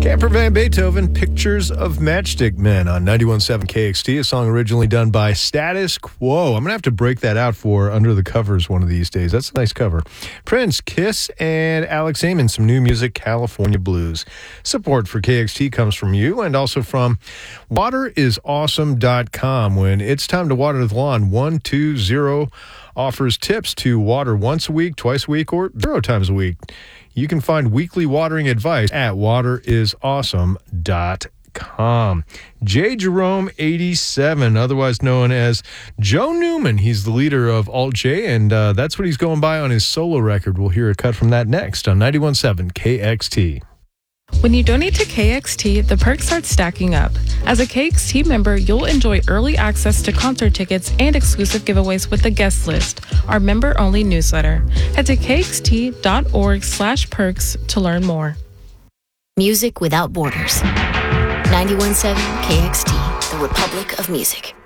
Camper Van Beethoven, Pictures of Matchstick Men on 91.7 KXT, a song originally done by Status Quo. I'm going to have to break that out for Under the Covers one of these days. That's a nice cover. Prince, Kiss, and Alex Amen, some new music, California Blues. Support for KXT comes from you and also from waterisawesome.com. When it's time to water the lawn, 120 offers tips to water once a week, twice a week, or 0 times a week. You can find weekly watering advice at waterisawesome.com. J. Jerome 87, otherwise known as Joe Newman. He's the leader of Alt J, and that's what he's going by on his solo record. We'll hear a cut from that next on 91.7 KXT. When you donate to KXT, the perks start stacking up. As a KXT member, you'll enjoy early access to concert tickets and exclusive giveaways with the guest list, our member-only newsletter. Head to kxt.org/perks to learn more. Music without borders. 91.7 KXT, the Republic of Music.